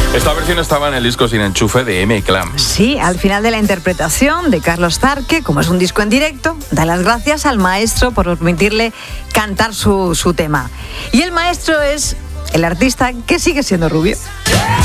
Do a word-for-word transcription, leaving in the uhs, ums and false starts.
Esta versión estaba en el disco Sin Enchufe de M. Clan. Sí, al final de la interpretación de Carlos Zarque, como es un disco en directo, da las gracias al maestro por permitirle cantar su, su tema. Y el maestro es el artista que sigue siendo rubio.